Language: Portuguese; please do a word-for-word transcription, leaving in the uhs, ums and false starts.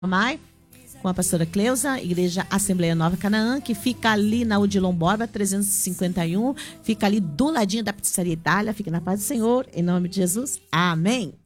Mai, com a pastora Cleusa, Igreja Assembleia Nova Canaã, que fica ali na Odilon Borba, trezentos e cinquenta e um, fica ali do ladinho da Pizzaria Itália. Fique na paz do Senhor, em nome de Jesus. Amém.